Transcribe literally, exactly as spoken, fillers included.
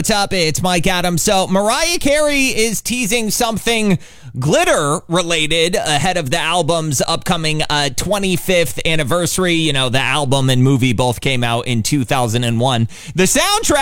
What's up? It's Mike Adams. So Mariah Carey is teasing something glitter related ahead of the album's upcoming uh, twenty-fifth anniversary. You know, the album and movie both came out in two thousand one. The soundtrack